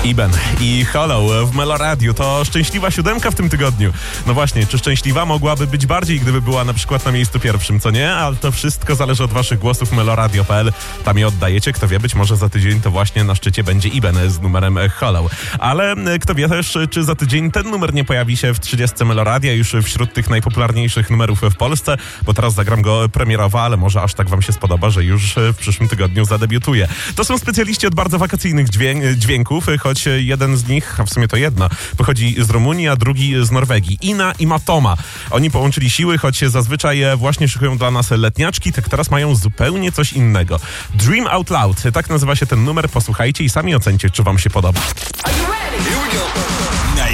Iben i Hollow w Meloradiu. To szczęśliwa siódemka w tym tygodniu. No właśnie, czy szczęśliwa mogłaby być bardziej, gdyby była na przykład na miejscu pierwszym, co nie? Ale to wszystko zależy od waszych głosów. Meloradio.pl, tam je oddajecie. Kto wie, być może za tydzień to właśnie na szczycie będzie Iben z numerem Hollow. Ale kto wie też, czy za tydzień ten numer nie pojawi się w 30 Meloradia, już wśród tych najpopularniejszych numerów w Polsce, bo teraz zagram go premierowo, ale może aż tak wam się spodoba, że już w przyszłym tygodniu zadebiutuje. To są specjaliści od bardzo wakacyjnych dźwięków, choć jeden z nich, a w sumie to jedno, pochodzi z Rumunii, a drugi z Norwegii. Ina i Matoma. Oni połączyli siły, choć zazwyczaj właśnie szykują dla nas letniaczki, tak teraz mają zupełnie coś innego. Dream Out Loud, tak nazywa się ten numer, posłuchajcie i sami ocencie, czy wam się podoba.